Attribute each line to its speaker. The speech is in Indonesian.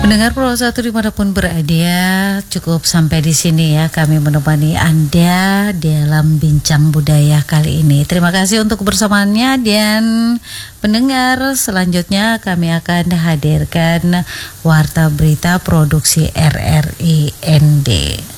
Speaker 1: Pendengar Pro 1 dimanapun berada, cukup sampai di sini ya kami menemani Anda dalam bincang budaya kali ini. Terima kasih untuk kebersamaannya dan pendengar selanjutnya kami akan hadirkan Warta Berita Produksi RRI ND.